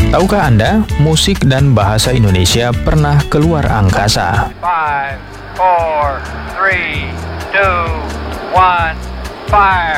Tahukah Anda, musik dan bahasa Indonesia pernah keluar angkasa? 5, 4, 3, 2, 1, fire!